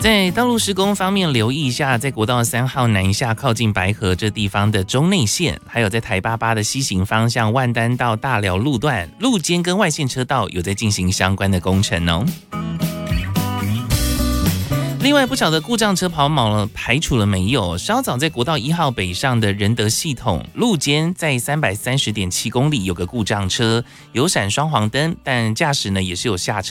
在道路施工方面留意一下，在国道3号南下靠近白河这地方的中内线，还有在台88的西行方向万丹到大寮路段路肩跟外线车道有在进行相关的工程哦。另外，不晓得故障车跑锚了排除了没有？稍早在国道1号北上的仁德系统路肩，在330.7公里有个故障车，有闪双黄灯，但驾驶呢也是有下车